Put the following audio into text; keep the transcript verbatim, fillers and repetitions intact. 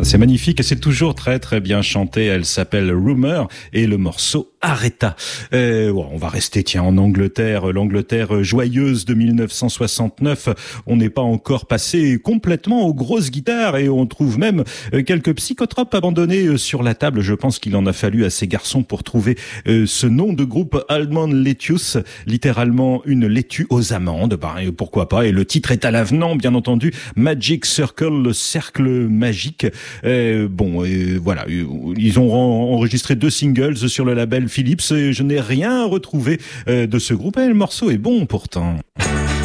c'est magnifique et c'est toujours très très bien chanté. Elle s'appelle Rumor et le morceau Arrêta. Euh, bon, on va rester tiens en Angleterre, l'Angleterre joyeuse de mille neuf cent soixante-neuf. On n'est pas encore passé complètement aux grosses guitares et on trouve même quelques psychotropes abandonnés sur la table. Je pense qu'il en a fallu à ces garçons pour trouver euh, ce nom de groupe Almond Lettuce, littéralement une laitue aux amandes. Bah, pourquoi pas. Et le titre est à l'avenant, bien entendu. Magic Circle, le cercle magique. Euh, bon, euh, voilà, ils ont enregistré deux singles sur le label Philips et je n'ai rien retrouvé euh, de ce groupe. Et le morceau est bon pourtant.